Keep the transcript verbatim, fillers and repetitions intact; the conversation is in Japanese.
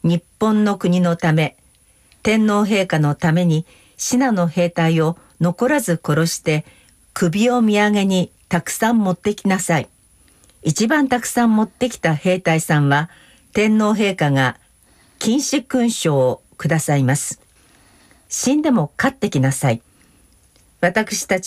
日本の国のため、天皇陛下のために信濃の兵隊を残らず殺して首を土産にたくさん持ってきなさい。一番たくさん持ってきた兵隊さんは天皇陛下が金糸勲章をくださいます。死んでも勝ってきなさい。私たち